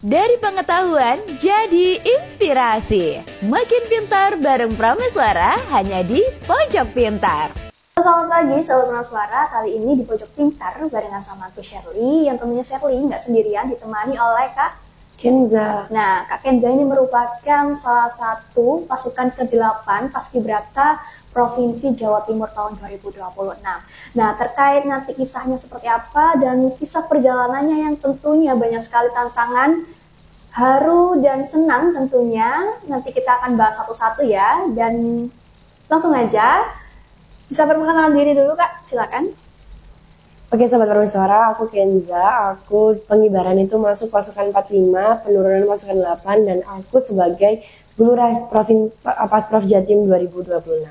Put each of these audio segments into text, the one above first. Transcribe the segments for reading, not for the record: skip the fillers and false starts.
Dari pengetahuan jadi inspirasi. Makin pintar bareng Prameswara hanya di Pojok Pintar. Selamat pagi Sobat Prameswara, kali ini di Pojok Pintar barengan sama aku Shirley, yang tentunya Shirley nggak sendirian, ditemani oleh Kak Kenza. Nah, Kak Kenza ini merupakan salah satu pasukan ke-8 Paskibraka Provinsi Jawa Timur tahun 2026. Nah, terkait nanti kisahnya seperti apa dan kisah perjalanannya yang tentunya banyak sekali tantangan, haru dan senang tentunya, nanti kita akan bahas satu-satu ya. Dan langsung aja, bisa perkenalkan diri dulu Kak, silakan. Oke Sobat Prameswara, aku Kenza, aku pengibaran itu masuk pasukan 45, penurunan pasukan 8, dan aku sebagai Guru Pasprov Jatim 2026.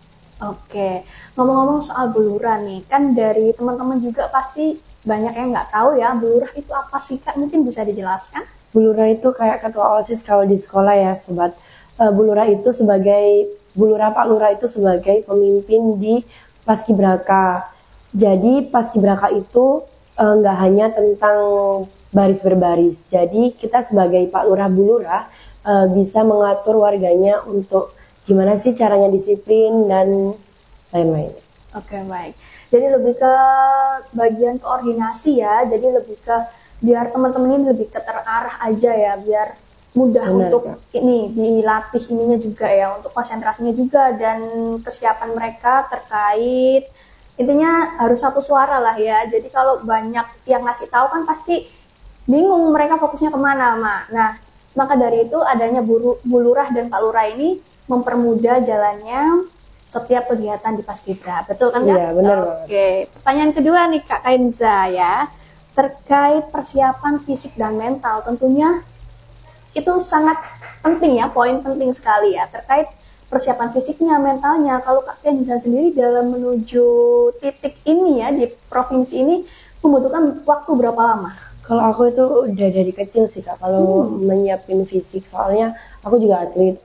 Oke, ngomong-ngomong soal beluran nih, kan dari teman-teman juga pasti banyak yang nggak tahu ya, belurah itu apa sih Kak? Mungkin bisa dijelaskan? Bulurah itu kayak ketua OSIS kalau di sekolah ya Sobat. Bulurah itu sebagai, Pak Lurah itu sebagai pemimpin di Paskibraka. Jadi Paskibraka itu nggak hanya tentang baris berbaris. Jadi kita sebagai Pak Lurah Bu Lurah bisa mengatur warganya untuk gimana sih caranya disiplin dan lain-lain. Oke, baik. Jadi lebih ke bagian koordinasi ya. Jadi lebih ke biar teman-teman ini lebih ke terarah aja ya, biar mudah. Benar, untuk ya. Ini dilatih ininya juga ya, untuk konsentrasinya juga dan kesiapan mereka terkait. Intinya harus satu suara lah ya. Jadi kalau banyak yang ngasih tahu kan pasti bingung mereka fokusnya kemana, Mak. Nah, maka dari itu adanya Bu Lurah dan Pak Lurah ini mempermudah jalannya setiap kegiatan di Paskibra. Betul kan Kak? Iya, benar. Oke. Pertanyaan kedua nih Kak Kenza ya. Terkait persiapan fisik dan mental, tentunya itu sangat penting ya, poin penting sekali ya. Terkait persiapan fisiknya, mentalnya, kalau Kak Kenza sendiri dalam menuju titik ini ya, di provinsi ini, membutuhkan waktu berapa lama? Kalau aku itu udah dari kecil sih Kak, kalau menyiapin fisik, soalnya aku juga atlet.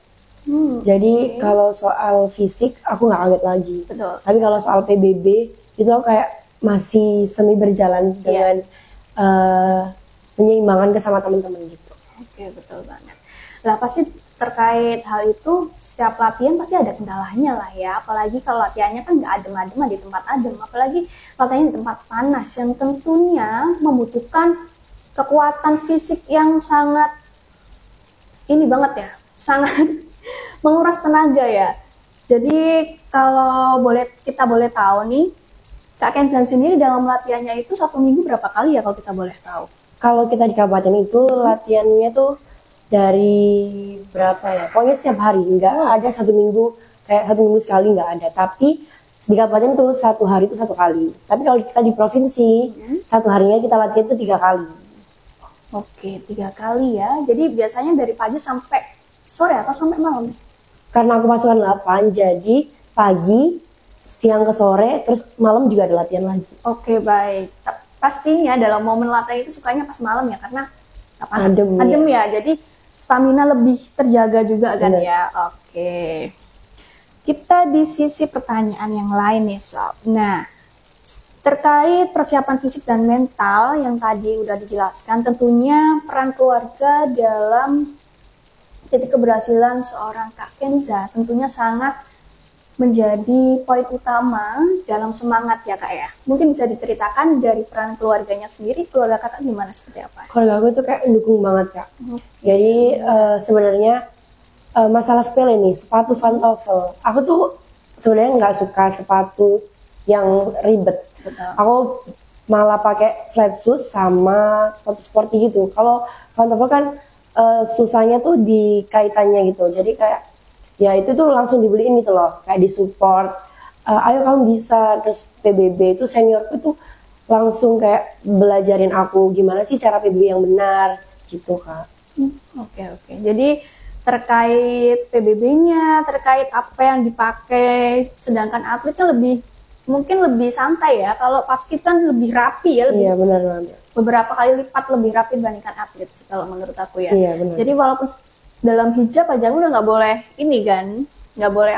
Jadi kalau soal fisik, aku nggak kaget lagi. Betul. Tapi kalau soal PBB, itu aku kayak masih semi berjalan dengan penyeimbangkan ke sama teman-teman gitu. Oke, betul banget. Nah, pasti terkait hal itu, setiap latihan pasti ada kendalanya lah ya. Apalagi kalau latihannya kan nggak adem-adem di tempat adem. Apalagi latihannya di tempat panas yang tentunya membutuhkan kekuatan fisik yang sangat ini banget ya. Sangat menguras tenaga ya. Jadi kalau kita boleh tahu nih, Kak Kenza sendiri dalam latihannya itu 1 minggu berapa kali ya kalau kita boleh tahu? Kalau kita di kabupaten itu latihannya tuh dari berapa ya? Pokoknya setiap hari, nggak ada 1 minggu, kayak 1 minggu sekali nggak ada. Tapi di kabupaten tuh 1 hari itu 1 kali. Tapi kalau kita di provinsi, 1 harinya kita latihan itu 3 kali. Oke, 3 kali ya. Jadi biasanya dari pagi sampai sore atau sampai malam? Karena aku pasukan 8, jadi pagi, siang ke sore, terus malam juga ada latihan lagi. Oke, baik. Pastinya dalam momen latihan itu sukanya pas malam ya, karena panas, adem ya. Jadi stamina lebih terjaga juga kan ya. Oke. Kita di sisi pertanyaan yang lain nih Sob. Nah, terkait persiapan fisik dan mental yang tadi udah dijelaskan, tentunya peran keluarga dalam titik keberhasilan seorang Kak Kenza tentunya sangat menjadi poin utama dalam semangat ya Kak ya. Mungkin bisa diceritakan dari peran keluarganya sendiri, keluarga Kakak gimana, seperti apa? Keluarga aku tuh kayak mendukung banget Kak. Jadi sebenarnya masalah sepele nih, sepatu pantofel. Aku tuh sebenarnya nggak suka sepatu yang ribet. Betul. Aku malah pakai flat shoes sama sepatu sporty gitu. Kalau pantofel kan susahnya tuh di kaitannya gitu. Jadi kayak ya itu tuh langsung dibeliin gitu loh, kayak disupport, ayo kamu bisa. Terus PBB itu seniorku tuh langsung kayak belajarin aku gimana sih cara PBB yang benar gitu Kak. Oke. Jadi terkait PBB-nya, terkait apa yang dipakai, sedangkan atletnya mungkin lebih santai ya. Kalau paskib kan lebih rapi ya, Iya benar banget. Beberapa kali lipat lebih rapi dibandingkan atlet sih kalau menurut aku ya. Iya benar. Jadi walaupun dalam hijab aja udah nggak boleh ini kan, nggak boleh